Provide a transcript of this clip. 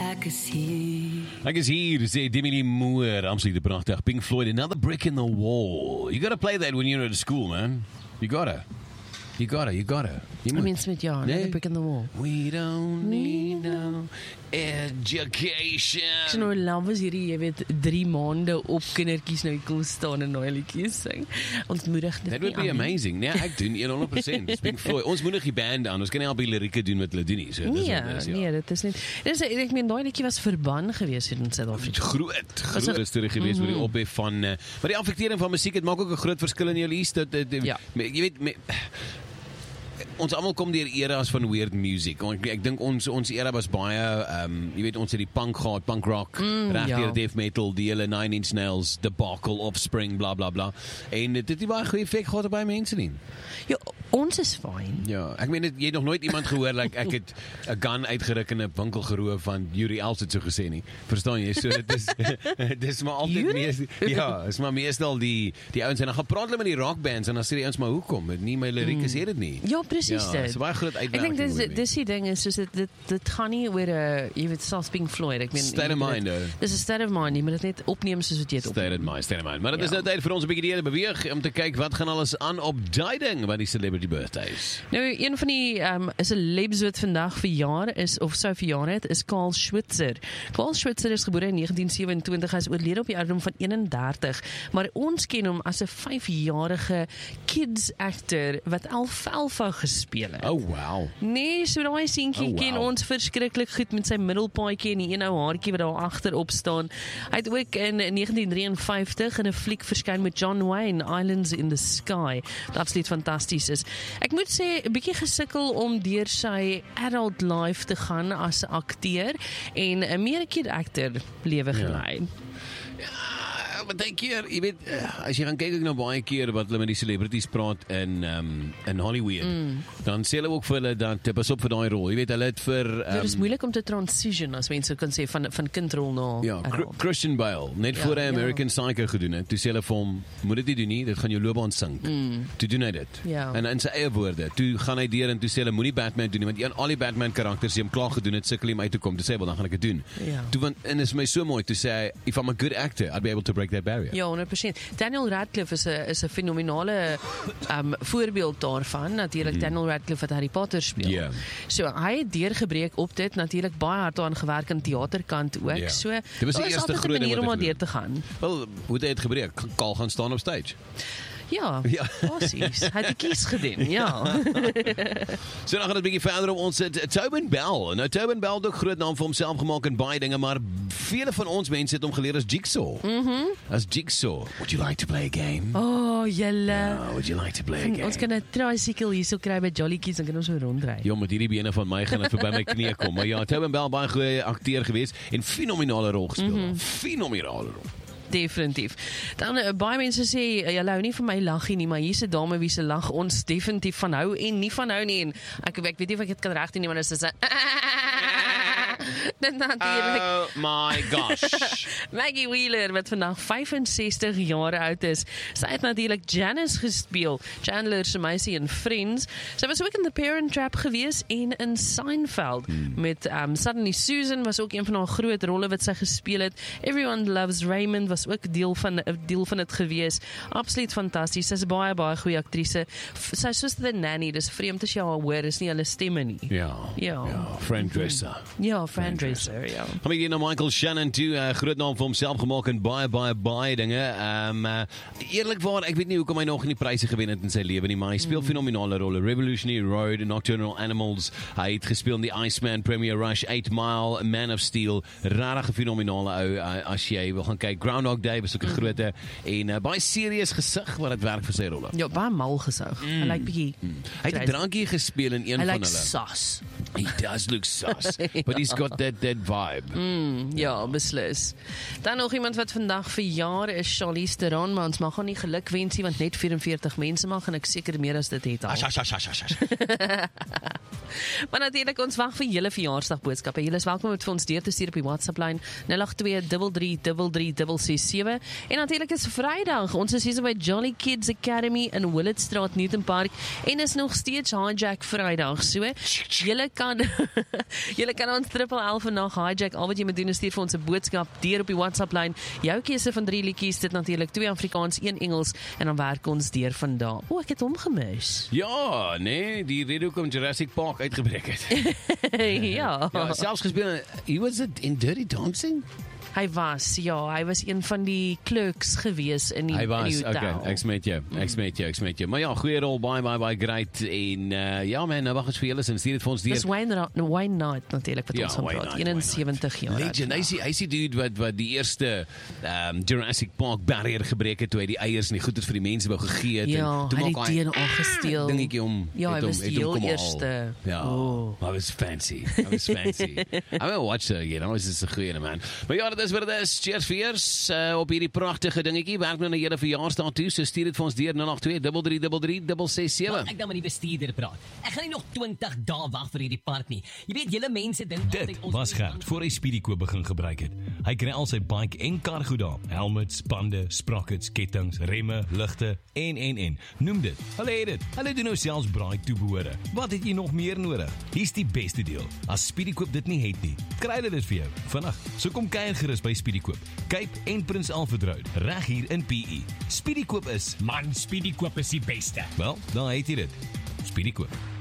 Ek is hier, sê Demi Lee Moore, absoluut pragtig. Pink Floyd, Another Brick in the Wall. You gotta play that when you're at school, man. You gotta. You Mens met jou, Another Brick in the Wall. We don't need no education. Ek sien nou lang was hierdie, jy weet, 3 maande op kindertjies nou die koel staan en nou liedjies sing. Ons moedig dit. That would be amazing. Nee, ek doen 100%. Dis Pink Floyd. Ons moedig die band aan. Ons kan nie al die lirieke doen wat hulle doen nie. So, nee, dit is nie. Ek meen, daai liedjie was verban gewees in Suid-Afrika. Groot storie gewees met die ophef van maar die affektering van musiek, dit maak ook 'n groot verskil in jou lees. Jy weet, ons almal kom deur eras van weird music. Ek dink ons era was baie jy weet, ons het die punk gehad, punk rock, regdeur death metal, die hele 9 Inch Nails, Debacle, Offspring, bla bla bla. En dit het baie goeie effek gehad op baie mense nie. Ja, ons is fyn. Ja, ek meen jy het nog nooit iemand gehoor like ek het 'n gun uitgeruk in 'n winkel geroof van Yuri Els het so gesê nie. Verstaan jy? So dit is dis maar altyd is maar meestal die ouens en dan gaan praat hulle met die rockbands en dan sê die ouens maar hoekom? Nie my lirieke sê dit nie. Ja, presies dit. Dis baie groot uitdaging. Ek dink dis die ding is soos dit gaan nie oor jy weet selfs Pink Floyd. Ek meen state of mind. Dis 'n state of mind, nie, maar dit net opneem soos wat jy dit opneem. State of mind. Maar dit is nou tyd vir ons 'n bietjie te beweeg om te kyk wat gaan alles aan op daai ding by die celebrity birthdays. Nou een van die is 'n celebs wat vandag verjaar is of sou verjaar het is Carl Schweitzer. Carl Schweitzer is gebore in 1927, hy is oorlede op die ouderdom van 31, maar ons ken hom as 'n 5-jarige kids actor wat alfalfa gespeel het. Oh wow. Nee, so daai seentjie ken ons verskriklik goed met sy middelpaadjie en die een ou haartjie wat daar agterop staan. Hy het ook in 1953 in 'n fliek verskyn met John Wayne, Islands in the Sky. Wat absoluut fantasties is. Ek moet sê 'n bietjie gesukkel om deur sy adult life te gaan as 'n akteur en 'n meer kid actor lewe gelei. Maar baie keer, jy weet, as jy gaan kyk nou baie keer wat hulle met die celebrities praat in Hollywood, dan sê hulle ook vir hulle dat pas op vir daai rol. Jy weet, hulle het vir dit is moeilik om te transition as mense kan sê van kindrol na Christian Bale, net voor hy American Psycho gedoen het. Toe sê hulle vir hom, moet dit nie doen nie, dit gaan jou loopbaan sink. Toe doen hy dit. En in sy eie woorde, toe gaan hy deur en toe sê hulle moenie Batman doen nie, want al die Batman karakters die hom klaar gedoen het, sukkel hom uit te kom. Toe sê hy, dan gaan ek dit doen. Toe want en is my so mooi, toe sê hy, if I'm a good actor, I'd be able to break that barrier. Ja, 100%. Daniel Radcliffe is 'n fenominale voorbeeld daarvan. Natuurlik Daniel Radcliffe wat Harry Potter speel. So hy het deurgebreek op dit, natuurlik baie hard aan gewerk in teaterkant ook. So dit was die eerste groot manier om deur te gaan. Wel, hoe het hy het gebreek? Kaal gaan staan op stage. Ja, precies. Hy het die kies gedoen, So dan gaan het 'n bietjie verder om ons Tobin Bell. Nou Tobin Bell het ook groot naam vir homself gemaak in baie dinge, maar vele van ons mense het hom geleer as Jigsaw. As Jigsaw. Would you like to play a game? Oh, julle. Would you like to play a game? Ons kan 'n tricycle hierso kry by Jolly Kids, dan kan ons so rondry. Ja, met hierdie bene van my gaan dit verby my knie kom. Maar ja, Tobin Bell baie goeie akteur gewees en fenominale rol gespeel. Fenominale rol. Definitief. Dan baie mense sê julle hou nie van my laggie nie, maar hier's 'n dame wie se lag ons definitief van hou en nie van hou nie en ek weet nie of ek dit kan regdoen nie, maar dit is 'n oh my gosh. Maggie Wheeler wat vandag 65 jaar oud is. Sy het natuurlik Janice gespeel. Chandler se meisie in Friends. Sy was ook in The Parent Trap gewees en in Seinfeld met Suddenly Susan was ook een van haar groot rolle wat sy gespeel het. Everyone Loves Raymond was ook deel van dit gewees. Absoluut fantasties. Sy's baie goeie aktrise. Sy is soos The Nanny. Dis vreemd as jy haar hoor, is nie hulle stemme nie. Ja. Fran Dresser. Ja, Fran Dresser, ja. Kom ek hier na Michael Shannon toe, groot naam vir homself gemaak en baie dinge. Eerlikwaar, ek weet nie hoekom hy nog nie pryse gewen het in sy lewe nie, maar hy speel fenominale rolle. Revolutionary Road, Nocturnal Animals, hy het gespeel in die Iceman, Premier Rush, 8 Mile, Man of Steel, regtig fenominale ou, as jy wil gaan kyk. Groundhog Day was ook 'n groote en baie serieus gesig wat dit werk vir sy rolle. Ja, baie mal gesig. Hy lyk bietjie. Hy het 'n drankie gespeel in een van hulle. Hy lyk sus. He does look sus, but he's got that vibe. Ja, beslis. Dan nog iemand wat vandag verjaar is Charlize Theron, maar ons mag haar nie geluk wensie want net 44 mense mag en ek seker meer as dit het al. Maar natuurlik ons wag vir julle verjaarsdagboodskappe. Julle is welkom om vir ons deur te stuur op die WhatsApp lyn 082333367. En natuurlik is Vrydag. Ons is hier by Jolly Kids Academy in Willetstraat, Newton Park en is nog steeds Hijack Vrydag. So, julle kan kan julle kan ons 1111 vandag hijack. Al wat jy moet doen is stuur vir ons 'n boodskap deur op die WhatsApp lyn. Jou keuse van 3 liedjies, dit natuurlik 2 Afrikaans, 1 Engels en dan werk ons deur van daar. O, ek het hom gemis. Ja, nee, die rede hoekom Jurassic Park uitgebreek het. Ja. Ja, selfs gespeel, he was it in Dirty Dancing? Hy was een van die clerks gewees in die Hy was, hotel. okay, ek smet jou. Maar ja, goeie rol, baie great. En ja man, nou wag ons vir julle, en stuur dit vir ons deur. Dis Wayne Knight natuurlik wat ons van praat. 71 jaar. Legend, hy is die dude wat die eerste Jurassic Park barrier gebreek het, toe hy die eiers en die goeders vir die mense wou gegee het. Ja, en toe hy maak het die DNA gesteel. dingetjie om. Ja, hy was die heel kom haal. eerste. Ja, I was fancy. I will watch it again, I was just a goeie man. Maar ja, dit is wat dit is. Cheers vir eers op hierdie pragtige dingetjie. Werk nou na julle verjaarsdag toe, so stuur dit vir ons deur 082-333-367. Ek dan met die bestuurder praat. Ek gaan nie nog 20 dae wag vir hierdie park nie. Jy weet, julle mense dink Dit was Gert voor hy Speedykoop begin gebruik het. Hy kry al sy bike en kar goed daar. Helmets, bande, sprockets, kettings, remme, ligte en. Noem dit. Hulle het dit. Hulle doen nou selfs braai toebehore. Wat het jy nog meer nodig? Hier's die beste deel. As Speedykoop dit nie het nie, kry hulle dit vir jou vandag. So kom kuier gerus by Speedykoop. Cape en Prins Alfred Road, reg hier in PE. Speedykoop is, Man, Speedykoop is die beste. wel, dan het jy dit. Speedykoop.